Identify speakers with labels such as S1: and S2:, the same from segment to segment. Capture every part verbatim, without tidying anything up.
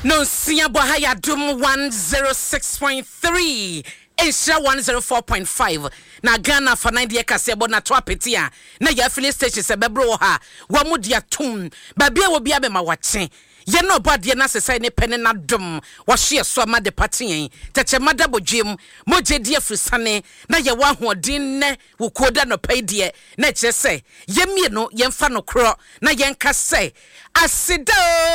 S1: No Siabo Hayadum one oh six point three. Insha one oh four point five. Na Ghana for ninety acres na to apetia. Na ya filling station se bebro ha. Wa mu dia tum. Babia wo bia be ma wache. Ye no body na sesai ne pene na dum. Wa hye so ma de patin. Teche madabo dwem. Moje die frusane. Na ye wa hoden ne wo koda no pay die. Na che se ye mie no ye mfa no kro. Na ye nka se aseda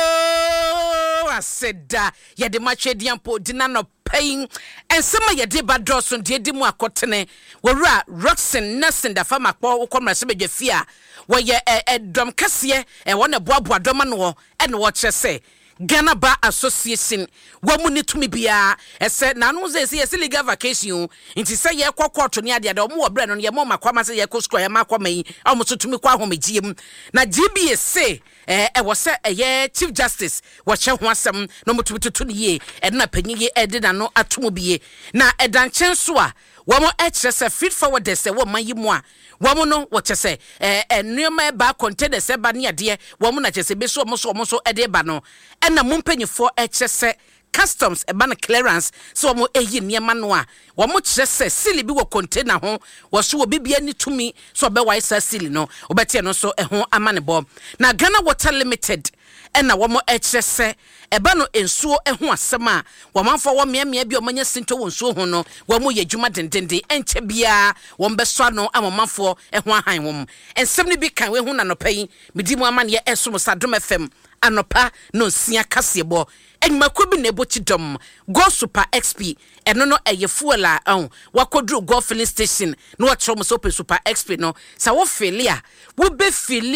S1: aseda ye de matwe diampo dina no pain and some of your deba dross on de dimu akotene wora Roxen Nelson da fama kpo komra se be fia wo ye e dom kase e wona boaboa dom no e no wo kyese Ghana Bar Association wo mu ni tumi bia e se na no ze se legal vacation nti se ye kokkoto ne ade ade o mu wo bre no ye mo makwa se ye ko score ye makwa mai o mo so tumi kwa homegiem na G B S say eh e wo se ye Chief Justice wo che ho asem no mo tumi tutu ne ye e na panyi ye e de na no atomo bie na e dan chen so a wo mo e kire se feed forward se wo mayi mu a wo mo no wo che se eh enuma ba container se ba ne ade wo mo na che se be so mo so mo so e de ba no e na mo mpanyifo e kire se customs e ba na clearance so mo eyi niema no a wo mo kire se sili bi wo container ho wo so wo bibia ni tumi so be wa isa sili no obete no so e ho amane bo na Ghana Water Limited ena wo mo e kire se e ba no ensuo e ho asema wo manfo wo meamea bi o manya sinto wo nsuo ho no wo mo ye dwuma dendende enche bia wo mbeso no amomanfo e ho ahan wo ensem ni bi kan we hu na no pai medi mu amane e so Sadom F M anopa no sia kasebo enmako bi nebo chidom Go Super X P eno no eye fuel a on wakodru Go filling station no wa tro mo so Super X P no sa wo fili a wo be fili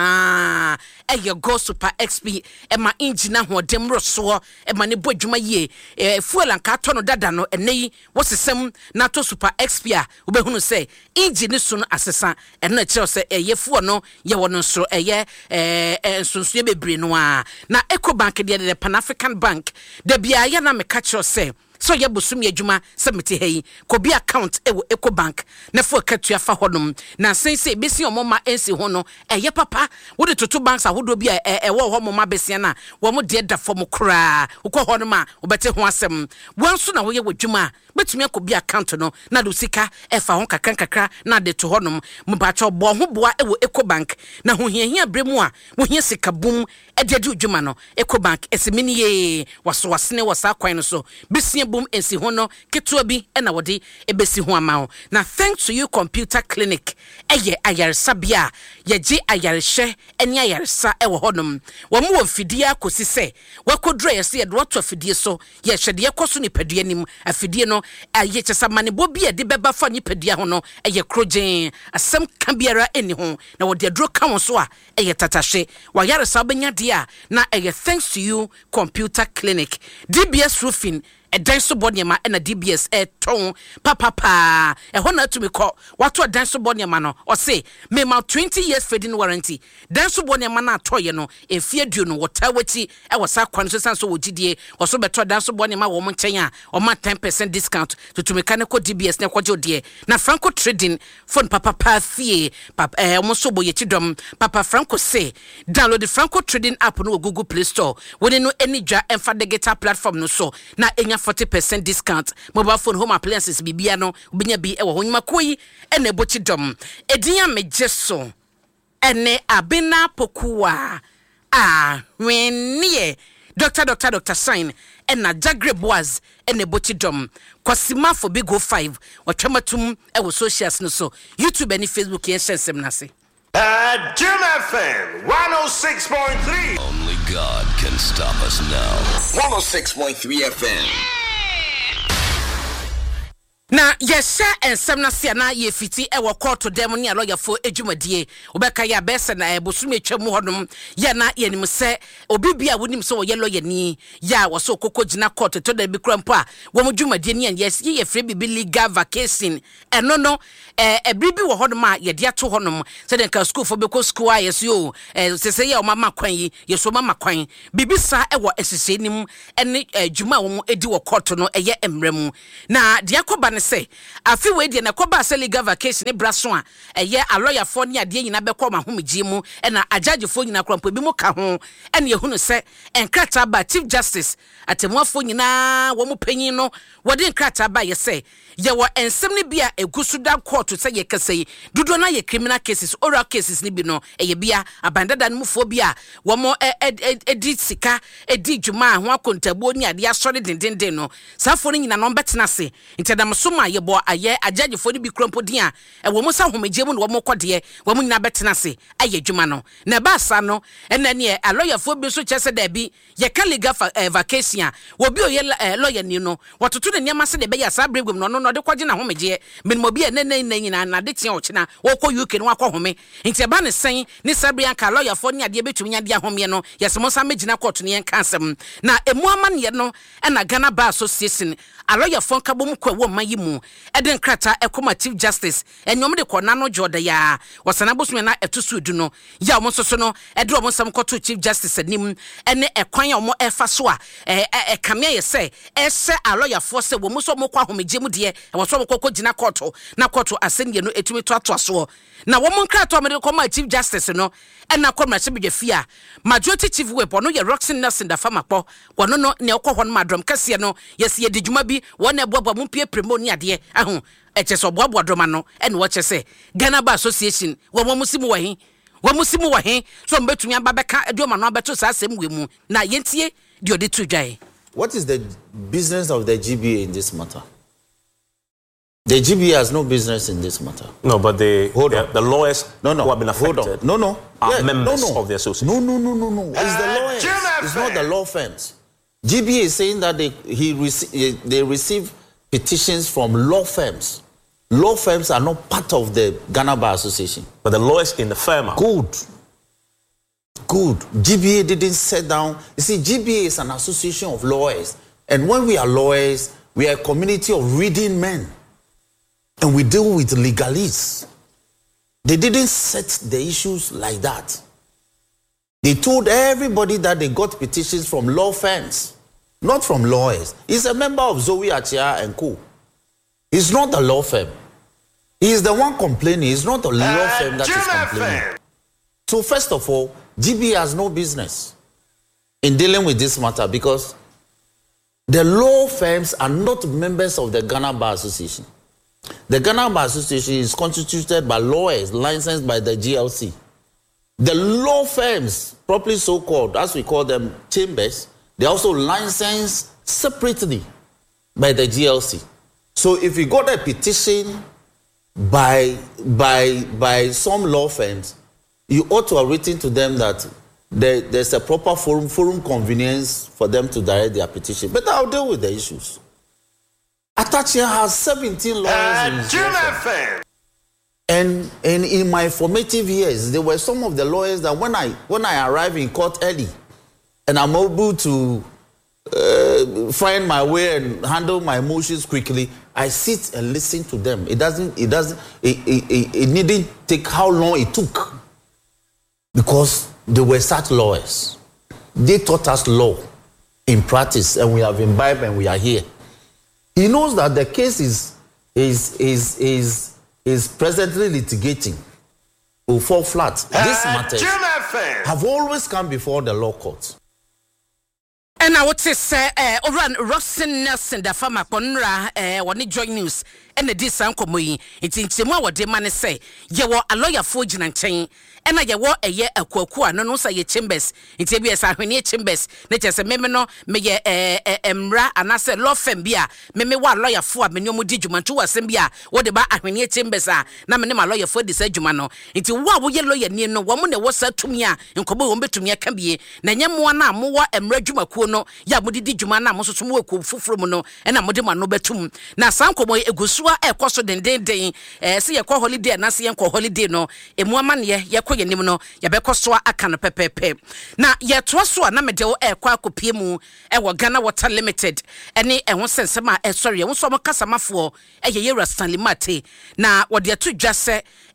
S1: sa eye Go Super X P e ma engine ho dem roso e ma ne bodwuma ye e fuel an ka to no dada no enei wo sesem na to Super X P a wo be hunu se engine so no asesa eno kire se eye fuel no ye wo no so eye eh nsonso bebre no a na Ecobank de de Pan African Bank de bia ya na me ka kire se so ye bosum ye dwuma se mete hei ko bi account e wo Ecobank na fo katua fa hodom na sense besi omoma ensi ho no eye papa wo de toto banks ahodo bi e wo ho moma besia na wo mo de da fo mo kra ukọ ho no ma wo bete ho asem wanso na wo ye wadwuma betumi ko bi account no na do sika e fa ho kakran kakra na de to hodom mo ba cho bo ho boa e wo Ecobank na ho hiahia bremu a wo hia sika bum e de de dwuma no Ecobank esemini ye waso wasene wasa kwan no so besia bum ensi ho no ketua bi e na wode ebesi ho ama ho na thanks to you computer clinic eye ayaresa bia ye gi ayareshe eni ayaresa e wo hodom wo mu ofidie akosi se wakodro ye se ye do to afidie so ye hwede ye koso ni padua nim afidie no aye chesa mane bo bia de beba fa ni padua ho no eye krogen asem ka biara eni ho na wode adro ka won so a eye tatashe wa yaresa benya dia na eye thanks to you computer clinic D B S roofing a dance bonyama and a D B S a ton papa pa a hona to me call what to a dance bonyama no or say me ma twenty years feeding warranty dance bonyama na toy no e fear do no what wati I was a consistent so would G or so better dance bonyama woman chenya or my ten percent discount to to mechanical D B S na kwajo dear na Franco trading phone papa pa fee papa eh almost so boy chidom papa Franco say download the Franco trading app no Google Play Store when no any ja and for the guitar platform no so na enya forty percent discount mobile phone home appliances bibia no obinya bi e wo honyuma koyi e na bochi dom edinya mejeso ene abena pokuwa ah wenie doctor doctor doctor sign ena Jagre Boaz ene bochi dom kwasima for big go five watwamatum e wo socials no so YouTube and Facebook yen sensem na se
S2: Uh, Jim F M one oh six point three.
S3: Only God can stop us now.
S2: one oh six point three F M.
S1: Na yesha ensem na sia na ye fiti e wo court dem ne lawyer fo edwumadie obeka ya bese na e bosum etwam hodom ya na ye nim se obibia wonim se wo ye lawyer ni ya wo so kokogina court to da bi krampo a wo modwumadie ne yes ye free bibi legal vacation eno no eh ebribi wo hodom a ye de ato honom se den ka school fo be ko school a yes yo eh se se ye o mama kwan yi ye so mama kwan bibi sa e wo esese nim ene adwuma wo edi wo court no eye emremu na de akoba ne say afi we de na koba se legal vacation ne braso a eye a lawyer for ne ade nyina be kɔ ma homegye mu e na ajagefo nyina krampo bi mu ka ho e ne ehunu se enkrata ba chief justice atemuafo nyina wo mu panyin no wo de enkrata ba ye say ye wo ensem ne bia egusu da court say ye kasei dudo na ye criminal cases oral cases ne bi no eye bia abandada no mufo bia wo mo edi sika edi dwuma ho akontabo ni ade asɔre dendenden no safo no nyina no betena se intedam so ma ye bo aye ajagefo ne bi krompo din a e wo mo sa homegye mu no wo mo kɔde wo mo nyina betena se aye dwuma no na ba sa no ena ne a lawyer fo bi so kyese da bi ye ka legal vacation a wo bi o ye lawyer ni no wototo ne nyama se de be ya sa bregum no no de kwaje na homegye menmo bi ene ene nyina na de tia o kyena wo kɔ U K no akɔ home nti ba ne sen ne sabria ka lawyer fo ne ade betumi ade ahome no yesemo sa megina court ne yen kansem na emu amane no na Ghana Bar Association a lawyer fo nka bom kwa wo mayi mu eden krata ekoma chief justice enyom de kɔ na no joda ya wasana bosu na etusu du no ya omo soso no ede omo sam kɔto chief justice anim ene ekwan ya omo efa so a e kamia ye se ese a lawyer fo se wo mu so mo kwa homegye mu de e wo so mo kɔkɔ gina court na court asendie no etumi to ato aso na wo mo nkrata omo de kɔma chief justice no ena kɔma se bedwe fia majority chief whip no ye Roxin Nelson da famakpo wono no ne okɔ hɔ no madrom kase no yesi ye dijuma bi wona boabo mu pie premo ni ade ahu eche so boabo doma no ene wo che se Ghana Bar Association wo mo musimu wo he wo musimu wo he so mbetumi aba beka adoma no abeto sa asem we mu na yentie de odi tu dwae.
S4: What is the business of the G B A in this matter? The G B A has no business in this matter.
S5: No, but the
S4: hold
S5: the,
S4: on.
S5: the lawyers
S4: no, no,
S5: who have been affected
S4: hold on. No, no.
S5: are
S4: yeah,
S5: members
S4: no, no.
S5: of the association.
S4: No, no, no, no, no. It's
S2: Uh,
S4: the lawyers.
S2: Jim
S4: It's not the law firms. G B A is saying that they he rece- they receive petitions from law firms. Law firms are not part of the Ghana Bar Association.
S5: But the lawyers in the firm are.
S4: Good. Good. G B A didn't sit down. You see, G B A is an association of lawyers. And when we are lawyers, we are a community of reading men. And we deal with legalists. They didn't set the issues like that. They told everybody that they got petitions from law firms, not from lawyers. He's a member of Zoe Achia and co. He's not the law firm. He's the one complaining. He's not the law
S2: Uh,
S4: firm that
S2: Jim
S4: is complaining.
S2: F M.
S4: So first of all, G B A has no business in dealing with this matter because the law firms are not members of the Ghana Bar Association. The Ghana Bar Association is constituted by lawyers licensed by the G L C. The law firms, properly so-called, as we call them, chambers, they are also licensed separately by the G L C. So if you got a petition by, by, by some law firms, you ought to have written to them that there, there's a proper forum, forum convenience for them to direct their petition. But I'll deal with the issues. Atachia has seventeen lawyers in
S2: Uh,
S4: his
S2: Jim
S4: law firm.
S2: F M.
S4: And, and in my formative years, there were some of the lawyers that when I when I arrive in court early and I'm able to uh, find my way and handle my motions quickly, I sit and listen to them. It doesn't, it doesn't, it, it, it, it needn't take how long it took because they were such lawyers. They taught us law in practice and we have imbibed and we are here. He knows that the case is, is, is, is, is presently litigating will fall flat. These
S2: Uh,
S4: matters
S2: Jim F M.
S4: have always come before the law court.
S1: And I would say, sir, uh, Oran Roxin Nelson, the farmer, Conra, uh, when he join news, and the disan komoyi, it's in Timor, what the man say, ye were a lawyer for Jinan chain, and I were a year a quaqua, no, no, say your chambers, it's a beers, I when chambers, nature's a memeno, may ye a emra, and I said, law fembia, may me one lawyer for me no more digiman to assembia, what about I when ye chambers are, now my name a lawyer for this edumano, into what will ye lawyer near no woman that was said to me, and Kobo to me can be, Nanyamwana, more and Reguma no ya mudi di dwuma na mo so mo ku fufuru mu no e na modi ma no betum na sankomo egusua e koso den den den eh se ye ko holiday na se ye ko holiday no emu amane ye ko yenim no ye be koso aka no pepepe na ye to so na mede wo e kwa akopie mu e wo Ghana Water Limited ene e ho sensema e sorry e ho so mo kasamafo e ye Yera Stanley Mate na wo de to dwase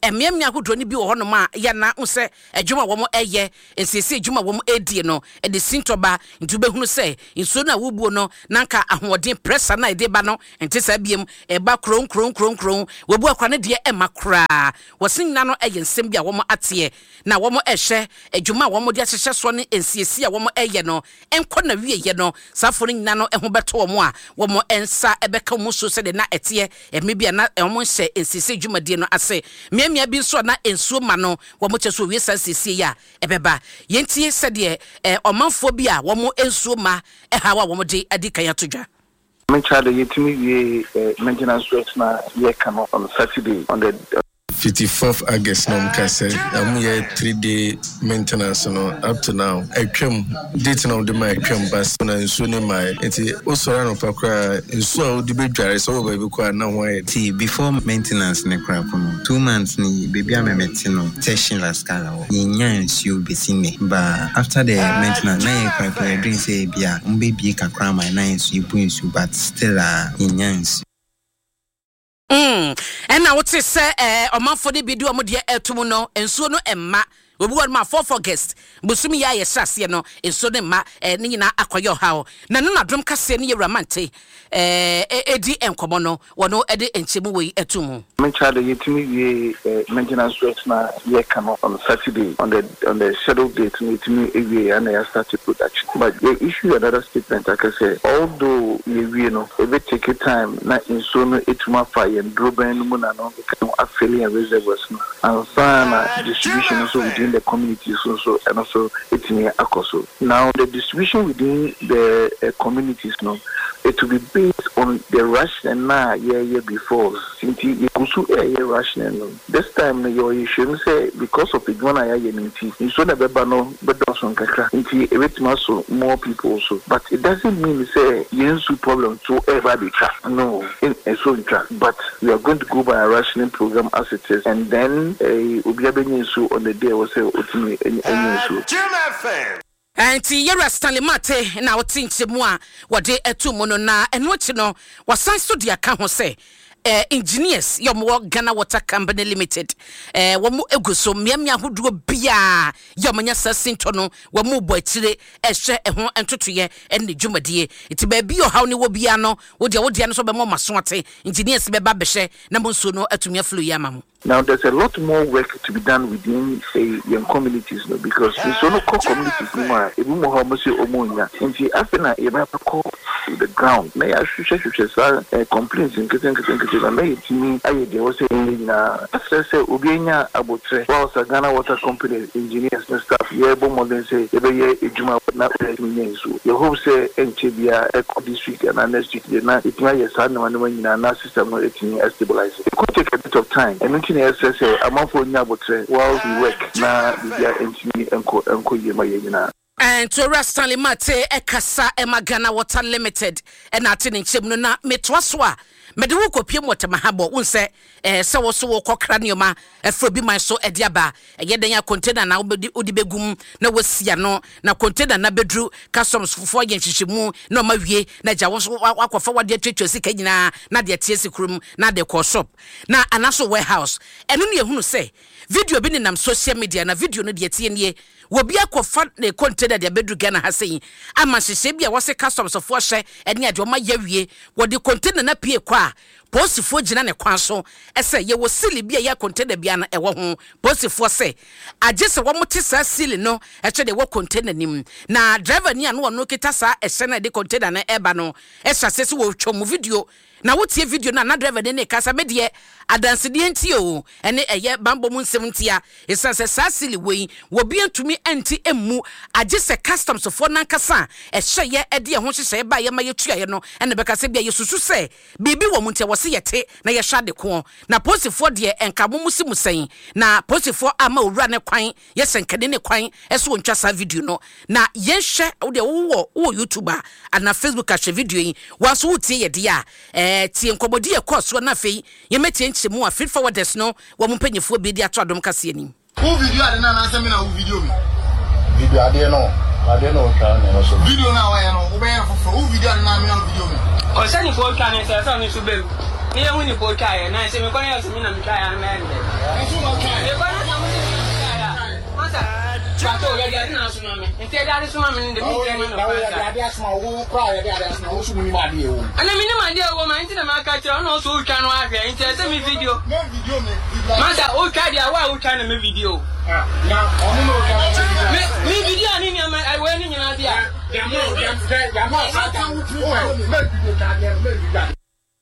S1: emiamia hodo ni bi wo hono ma ya na wo se adwuma wo mo eye ensese adwuma wo mo edi no e de sintoba ntu behunu se nsuo na wobuo no nanka ahoɔden pressure na ede ba no ente sa biem e ba kron kron kron kron wobu akwa ne de e makra wɔsinyina no eye nsem bia wo mo ate na wo mo ehye adwuma wo mo de ahyehye so ne ensese a wo mo eye no enko na wie ye no safo nyina no eho beto wo mo a wo mo ensa ebeka mo so se de na ete e me bia na wo mo hye ensese adwumadie no ase miamia bi so na ensuo ma no wo mo kyeso wie san sese ya ebeba yentie se de eh omanfo bi a wo mo ensuo ma e ha wa wo mo de adi kan atodwa
S6: me child yetimi wie maintenance works na ye kan on Saturday on the
S7: fifty-fourth August no mkase am ye three day maintenance no up to now atwam date no de my atwam bas na nso ne my enti osora no pakra nso a de bedware so ba bi kwa na ho
S8: ti before maintenance ne crap no two months ni baby amemeti no testing la scala ho nya nsuo besine ba after the maintenance na ye crap e drink say bia mbebie kakra my na nsuo bu nsuo but still a nya nsuo
S1: Mm. And now what is say eh omanfo de bi do mo de etum no ensuo no emma obi won ma four for guest busumi ya ye sase no ensuo ne ma eh ne nyina akoyo hawo na no nadom kase ne yewramante eh edi enkomo no wono ede enchemu we etum
S6: me child yetimi wie maintenance works na ye kan on Saturday on the on the scheduled date yetimi ewie and I started production but the issue another statement like I say although we we no e be take time na ensuo no etuma fa ye droben no na no kan affiliate reservoirs no and sana distribution so within the community so so and also etimi akoso now the distribution within the uh, communities no it will be based on the ration na year year before since you kusu a ration no this time your issue say because of the one I unity so na beba no bedo so nkaka nti ebetima so more people also but it doesn't mean say yensu problem to ever be track no in so track but we are going to go by a rationing program as it is and then eh obi abenye so on the day was say otimi enye so
S2: Jim F M
S1: Anti Yera Stanley Mate na wotinche mu a wode etum no na eno chi no wasan so dia ka ho se eh engineers yomo Ghana Water Company Limited eh womo eguso miamia hoduo bia yomanya sasinto no womo bo atire ehwe eho entotoye ene dwumadie iti ba bi o haw ne wo bia no wo dia wo dia no so be mo maso ate engineers be ba behwe na mo nso no atumia flu yama mo.
S6: Now there's a lot more work to be done within say young communities no because we so no core communities no more ebu mo ha mo se omonya nti afena e ba ko to the ground na ya hwehwe hwehwe sa complaints nkete nkete nkete na me timi aye de wo se na after say obi enya abotre wa sa Ghana Water Company engineers and staff ye bo mo den say e be ye ejuma na me so you hope say enche bia eco district and next week na it na ye sa na wan nyina na system no etimi stabilize it could take a bit of time and S S A amafo nyabotre while we work na bia entimi enko enko yema yena
S1: and to Stanley Mate ekasa ema Ghana Water Limited and atene nchem no na metwaso mede wo kopiem wotema habo unse eh se wo so wo kokra nioma efro bi man so ede aba eye ya container na odi begum na wasia no na container na bedru customs fofo ye nhwehwemu na ma wie na gya wo so akwafa wade twetwe sika nyina na de tie sikurum na de ko shop na anaso warehouse eno ne ehunu se video bi ni nam social media na video no de tie nie wo bi akwafa ne container de bedru Ghana ha sei ama hyehye bi a wo se customs fofo hye ene ade o ma ya wie wo de container na pie kwa posifo gina ne kwan so ese ye wo sili bia ya container bia na ewo ho posifo se agese wo mote sa sili no eche de wo container nim na driver ni anu no kita sa ese na de container na eba no esa se se wo twom video na wotie video na na driver de ne kasa medie adanse de enti o ene eye bambo mu seventy esa se sa sili we wo bia ntumi enti emu agese customs fo na kasa ehye ye ede ye ho hyehye ba ye ma ye tua ye no ene be kasa bia ye susu se bibi wo munte wo se yete na ye hwade ko na posifo de enkamo musimusen na posifo ama owura ne kwan ye senkade ne kwan eso wontwa sa video no na ye hwe wo de wo wo YouTuber ana Facebook a hwe video yi waso wotie ye de a eh tie nkomodi e course na fei ye metie nchemu a feed forwarders no wo mpanyefo bi de ato adom kase ani
S9: wo video ade na na asemi na wo video mi
S10: video ade no ade no ka na so
S9: video na wa ya no wo be ya fofo wo video ade na me na video mi
S11: o se ni fo ka ni se se ni so be Me who ni ko try na say me ko na me na me try na me ende. Me ko na me try. Masa Chato ya dia na suma me. Ente dia suma me ndi me try me no.
S10: Ya dia suma wo kra ya dia suma wo suma ni ma dia wo.
S11: Ana me ni ma dia wo ma ente na ma ka try no so twa no ahwe. Ente say me video.
S10: Me video me.
S11: Masa o try dia wa o try na me video.
S10: Ah, na omo no try.
S11: Me me video ani ni ma I we ni nyina dia.
S10: Ya mo ya ya mo sa ta wo tu. Me video ta dia me video.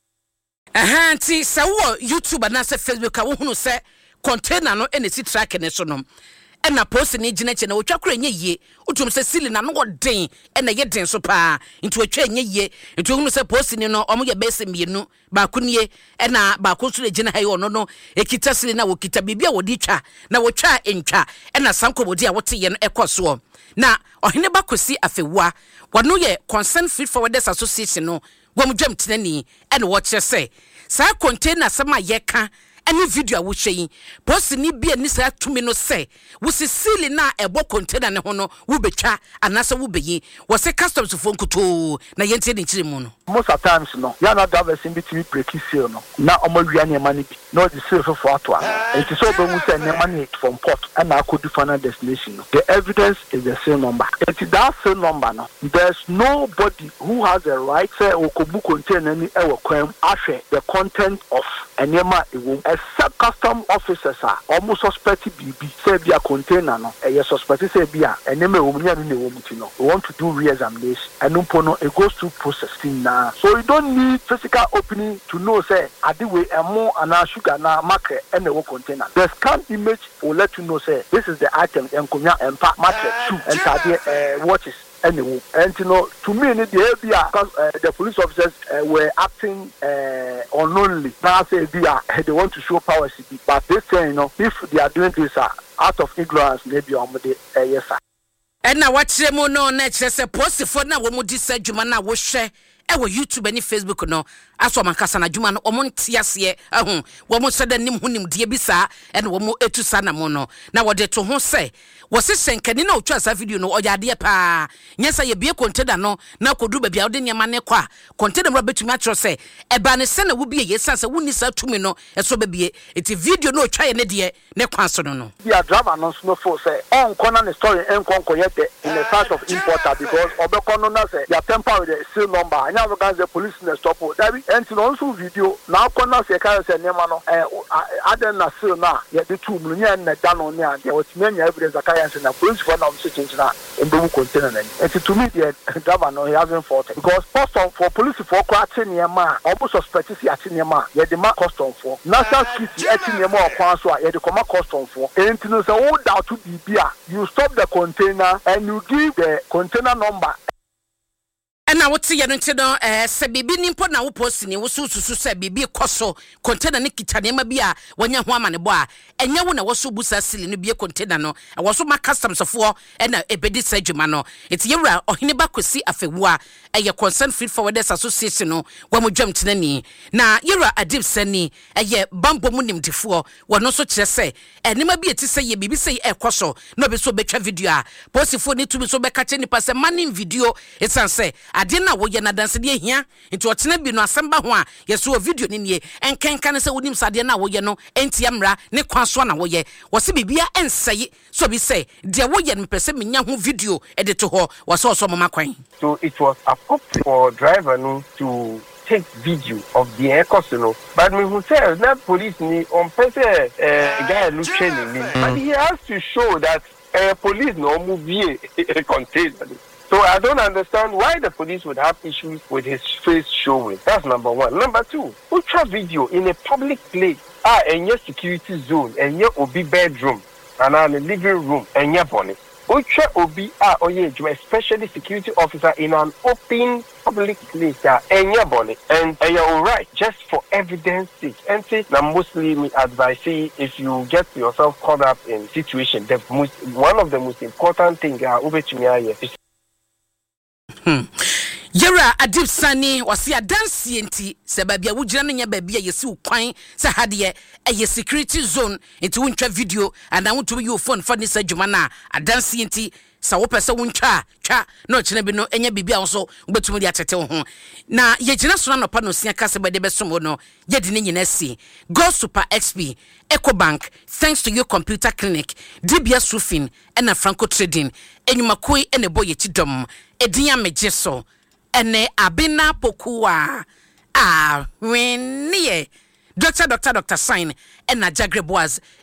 S1: Aha nti sɛ wo YouTube na sɛ Facebook a wo hunu sɛ container no ene si track ne so no ɛna post ne gina che na wotwa kora nye yie utum sɛ sili na no den ɛna ye den so pa nti wotwa nye yie nti hunu sɛ post ne no ɔmo ye bese mienu ba ko nie ɛna ba ko so gina ha yo no no ekita sili na wokita bibia wodi twa na wotwa entwa ɛna sanko bodi a wote ye no ɛkɔso na ɔhene ba kosi afewa wɔno ye Concerned Freight Forwarders Association no wɔm dwam tenani ɛna wɔkyerɛ sɛ saa container sama yɛka any video wo hwɛ post ni bia ni sa tumi no sɛ wo se seal na ɛbɔ container ne ho no wo betwa anasa wo beyi wo se customs fo nkuto na yɛntie ne kyire mu no
S6: most of times no ya na drivers in between break seal no na omo wia ne ma ne bi no the seal for for ato a it is so be mu say ne ma ne from port and na akodi final destination no the evidence is the seal number it is that seal number no there's nobody who has a right say okobu container ni e wo kwam ahwɛ the content of enema ewo except custom officers are almost suspect B B say be a container no e suspect say be a enema ewo ni anu na ewo muti no we want to do re-examination and no it goes through processing now so you don't need physical opening to know say adiwe emo ana sugar na market and the container the scan image will let you know say this is the item enkonya empa market two and tade uh, watches anyway and you know to me the area because uh, the police officers uh, were acting uh, unknowingly now say they are they want to show power city but they say you know if they are doing this uh, out of ignorance maybe on the uh, yes sir
S1: and now what mo no na kyerɛ sɛ post for na wo mo di sa dwuma na wo hwɛ ewo YouTube and Facebook no aso mankasa na dwuma no omo ntiase ehun wo mo sɛ da nim hunim de bi sa and wo mo etu sa na mo no na wo de to ho sɛ wo se senkani na otwa sa video no oyade pa nyesa ye bie container no na kodu ba bia wo de nyama ne kwa container bra betumi atro sɛ eba ne sɛ na wo bie yesa sɛ woni sa tumi no eso ba bie eti video no otwa ye ne de ne kwa so no no
S6: dia driver no so for say on corner the story en kon koyete in the search of importer because obeko no na say ya temper with the seal number anya go gan the police na stop that be enti no so video na corner say ka say nema no eh aden na seal na ye de two mu nya na da no ne ade o timenya evidence aka ya say na police for na o say change na embe container na enti to me the driver no he hasn't fought because custom for police for kwa nema obo suspect si ati nema ye de ma custom for national security ati nema o kwa so ye de koma custom for enti no say wo doubt to be you stop the container and you give the container number.
S1: And I would see you into no eh se bibi nimpo na wo post ni wo sususu se bibi koso container ne kitanema bia wonya ho amane bo a enye wo na wo so busa sili no bia container no e wo so ma customs fo e na ebedi sadwuma no eti yewura ohene ba kosi afewu a eye Concerned Freight Forwarders Association no wo mo dwam tenani na yewura adib sani eye bambo mu nimdifo wo no so kire se enema bia ti se ye bibi se e koso no be so betwa video a post fo ni tumi so be ka che nipa se manim video esan se ade na wo ye na danse de hia nti otena bi no asamba ho a yeso video ni nie enkenka ne se wonim sade na wo ye no enti amra ne kwaso na wo ye wo se bibia enseye so bi say de wo ye mpese menya ho video edit ho wo so so mama kwan
S12: so it was appropriate for driver no to take video of the echoes, you know. But me who says that police ni on person uh guy look training me, but he has to show that uh, police no move a container. So I don't understand why the police would have issues with his face showing. That's number one. Number two, ultra video in a public place, ah, in your security zone, and your obi bedroom, and in the living room, and your bonnet. Ultra obi ah oh yeah, especially security officer in an open public place, ah, and your bonnet, and you're all right, just for evidence sake. And say, now mostly me advise say if you get yourself caught up in situation, the most one of the most important things are over to me is.
S1: Hmm. Yera Adib Sani was ya dance enti se babia wujira no nya babia yesi ukwan se hade e security zone enti wuntwa video and I want to you phone for this adwuma na dance enti sa wo pese wuntwa twa na ochine bi no enya bibia wo ubetumi dia tete wo ho na ye gina so na no sia kase bede besom no ye di ne nyina si Go Super X P Ecobank thanks to your computer clinic D B S Roofing and Franco Trading enyuma koi ene boy ye chidom edinya mejeso ene abina pokua ah wenye Doctor Doctor Doctor Sign ena Jagreboaz